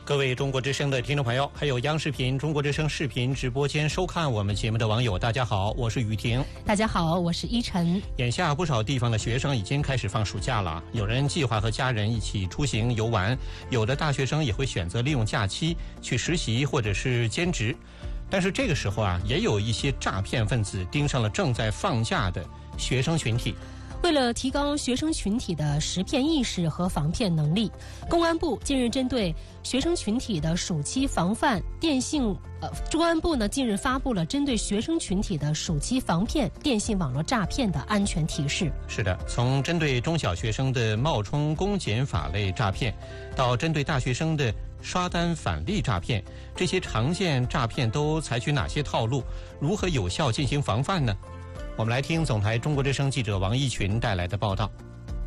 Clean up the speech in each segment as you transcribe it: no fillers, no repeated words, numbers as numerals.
各位中国之声的听众朋友，还有央视频中国之声视频直播间收看我们节目的网友，大家好，我是于婷。 大家好，我是依晨。 眼下不少地方的学生已经开始放暑假了，有人计划和家人一起出行游玩，有的大学生也会选择利用假期去实习或者是兼职。但是这个时候啊，也有一些诈骗分子盯上了正在放假的学生群体。 为了提高学生群体的识骗意识和防骗能力，公安部近日针对学生群体的暑期防范公安部呢近日发布了针对学生群体的暑期防骗电信网络诈骗的安全提示。 是的，从针对中小学生的冒充公检法类诈骗，到针对大学生的刷单返利诈骗，这些常见诈骗都采取哪些套路？如何有效进行防范呢？我们来听总台中国之声记者王一群带来的报道。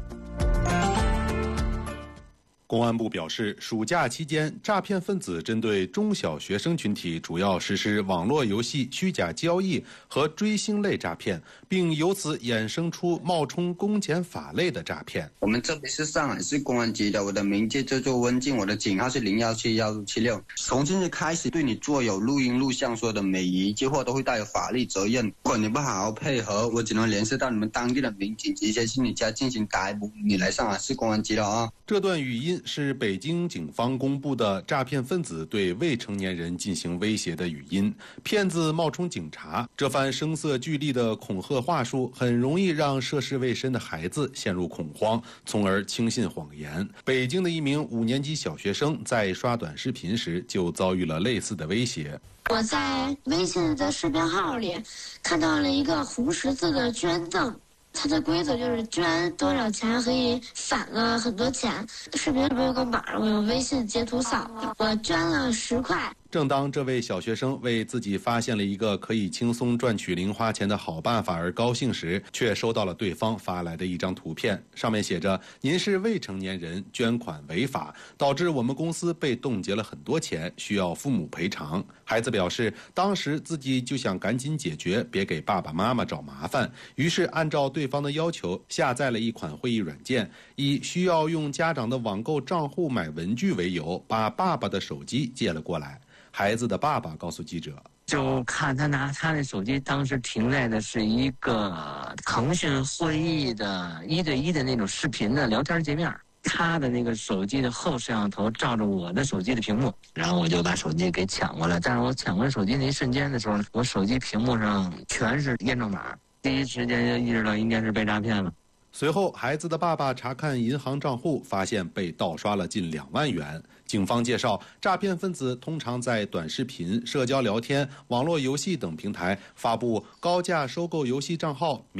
公安部表示，暑假期间，诈骗分子针对中小学生群体主要实施网络游戏虚假交易和追星类诈骗，并由此衍生出冒充公检法类的诈骗。 我们这里是上海市公安局的，我的名字叫做温静，我的警号是017176。从今日开始，对你做有录音录像所有的每一句话都会带有法律责任。如果你不好好配合，我只能联系到你们当地的民警，直接去你家进行逮捕，你来上海市公安局了啊！ 这段语音是北京警方公布的诈骗分子对未成年人进行威胁的语音，骗子冒充警察，这番声色俱厉的恐吓话术很容易让涉世未深的孩子陷入恐慌，从而轻信谎言。北京的一名5年级小学生在刷短视频时就遭遇了类似的威胁。 我在微信的视频号里看到了一个红十字的捐赠，它的规则就是捐多少钱可以返了很多钱。视频里面有个码，我用微信截图扫，我捐了10块。 正当这位小学生为自己发现了一个可以轻松赚取零花钱的好办法而高兴时，却收到了对方发来的一张图片，上面写着：“您是未成年人，捐款违法，导致我们公司被冻结了很多钱，需要父母赔偿。”孩子表示，当时自己就想赶紧解决，别给爸爸妈妈找麻烦，于是按照对方的要求下载了一款会议软件，以需要用家长的网购账户买文具为由，把爸爸的手机借了过来。孩子的爸爸告诉记者， 就看他拿他的手机，当时停在的是一个腾讯会议的1对1的那种视频的聊天界面，他的那个手机的后摄像头照着我的手机的屏幕，然后我就把手机给抢过来。但是我抢过来手机那一瞬间的时候，我手机屏幕上全是验证码，第一时间就意识到应该是被诈骗了。 随后，孩子的爸爸查看银行账户，发现被盗刷了近2万元。警方介绍，诈骗分子通常在短视频、社交聊天、网络游戏等平台发布高价收购游戏账号，